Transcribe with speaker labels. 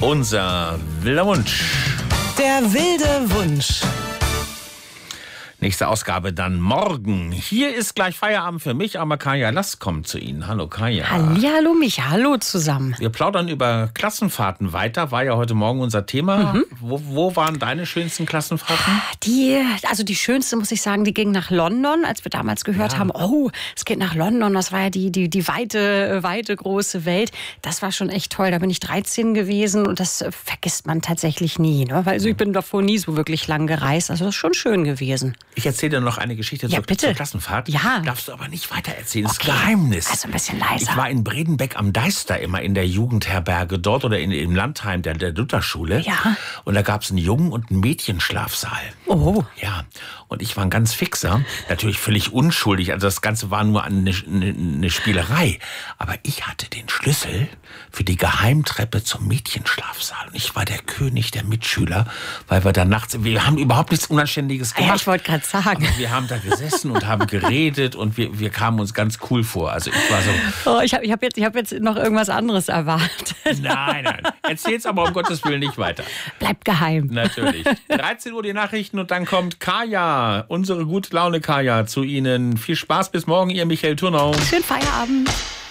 Speaker 1: Unser wilder Wunsch.
Speaker 2: Der wilde Wunsch.
Speaker 1: Nächste Ausgabe dann morgen. Hier ist gleich Feierabend für mich, aber Kaya Lass kommt zu Ihnen. Hallo Kaya.
Speaker 2: Hallihallo Micha, hallo zusammen.
Speaker 1: Wir plaudern über Klassenfahrten weiter, war ja heute Morgen unser Thema. Wo waren deine schönsten Klassenfahrten?
Speaker 2: Die schönste, muss ich sagen, die ging nach London, als wir damals gehört haben, oh, es geht nach London, das war ja die weite, große Welt. Das war schon echt toll, da bin ich 13 gewesen und das vergisst man tatsächlich nie. Ne? Also ich bin davor nie so wirklich lang gereist, also das ist schon schön gewesen.
Speaker 1: Ich erzähle dir noch eine Geschichte zur Klassenfahrt.
Speaker 2: Ja.
Speaker 1: Darfst du aber nicht weiter erzählen. Das ist Geheimnis.
Speaker 2: Also ein bisschen leiser.
Speaker 1: Ich war in Bredenbeck am Deister immer in der Jugendherberge dort oder im Landheim der Lutherschule.
Speaker 2: Ja.
Speaker 1: Und da gab es einen Jungen- und einen Mädchenschlafsaal.
Speaker 2: Oh.
Speaker 1: Ja. Und ich war ein ganz Fixer. Natürlich völlig unschuldig. Also das Ganze war nur eine Spielerei. Aber ich hatte den Schlüssel für die Geheimtreppe zum Mädchenschlafsaal. Und ich war der König der Mitschüler, weil wir da nachts, wir haben überhaupt nichts Unanständiges gemacht.
Speaker 2: Ja, ich wollte gerade sagen.
Speaker 1: Aber wir haben da gesessen und haben geredet und wir kamen uns ganz cool vor. Also ich war so...
Speaker 2: Oh, ich hab jetzt noch irgendwas anderes erwartet.
Speaker 1: Nein. Erzähl's aber um Gottes Willen nicht weiter.
Speaker 2: Bleibt geheim.
Speaker 1: Natürlich. 13 Uhr die Nachrichten und dann kommt Kaya, unsere gute Laune Kaya, zu Ihnen. Viel Spaß bis morgen, Ihr Michael Turnau.
Speaker 2: Schönen Feierabend.